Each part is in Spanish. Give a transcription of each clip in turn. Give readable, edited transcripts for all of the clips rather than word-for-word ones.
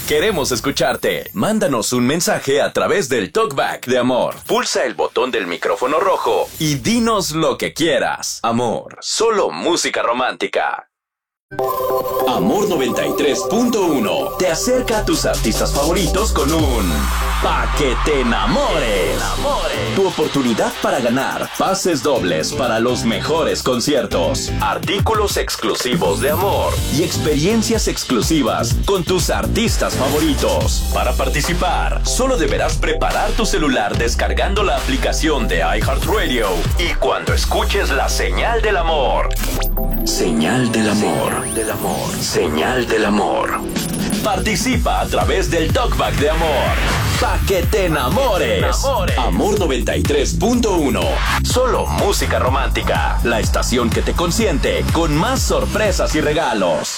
Queremos escucharte. Mándanos un mensaje a través del Talkback de Amor. Pulsa el botón del micrófono rojo y dinos lo que quieras. Amor, solo música romántica. Amor 93.1 te acerca a tus artistas favoritos con un Pa' que te enamores. Tu oportunidad para ganar pases dobles para los mejores conciertos, artículos exclusivos de Amor y experiencias exclusivas con tus artistas favoritos. Para participar, solo deberás preparar tu celular descargando la aplicación de iHeartRadio y cuando escuches la señal del amor. Señal del amor. Señal del amor. Participa a través del Talkback de Amor. Pa' que te enamores. Amor 93.1. Solo música romántica. La estación que te consiente con más sorpresas y regalos.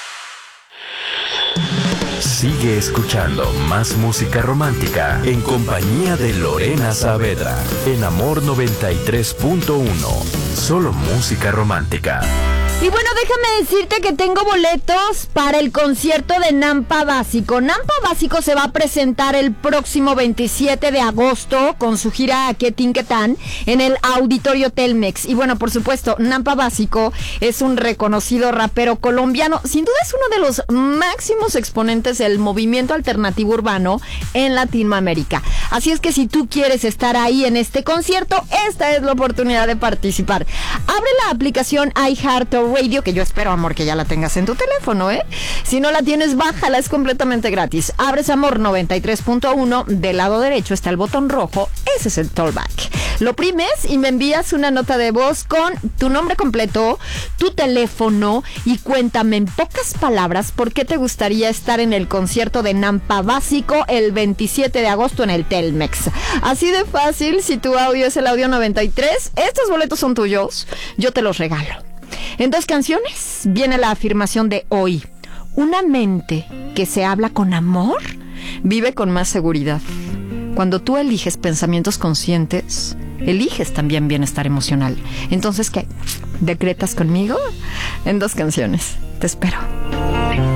Sigue escuchando más música romántica en compañía de Lorena Saavedra en Amor 93.1. Solo música romántica. Y bueno, déjame decirte que tengo boletos para el concierto de Nampa Básico. Nampa Básico se va a presentar el próximo 27 de agosto con su gira Que Tinquetán en el Auditorio Telmex. Y bueno, por supuesto, Nampa Básico es un reconocido rapero colombiano. Sin duda es uno de los máximos exponentes del movimiento alternativo urbano en Latinoamérica. Así es que si tú quieres estar ahí en este concierto, esta es la oportunidad de participar. Abre la aplicación iHeartRadio, que yo espero, amor, que ya la tengas en tu teléfono, ¿eh? Si no la tienes, bájala, es completamente gratis. Abres Amor 93.1, del lado derecho está el botón rojo, ese es el Talkback. Lo oprimes y me envías una nota de voz con tu nombre completo, tu teléfono y cuéntame en pocas palabras por qué te gustaría estar en el concierto de Nampa Básico el 27 de agosto en el Telmex. Así de fácil, si tu audio es el audio 93, estos boletos son tuyos, yo te los regalo. En 2 canciones viene la afirmación de hoy. Una mente que se habla con amor vive con más seguridad. Cuando tú eliges pensamientos conscientes, eliges también bienestar emocional. Entonces, ¿qué? ¿Decretas conmigo? En 2 canciones. Te espero.